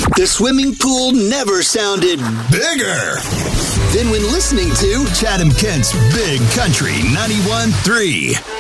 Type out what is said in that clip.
The swimming pool never sounded bigger than when listening to Chatham Kent's Big Country 91.3.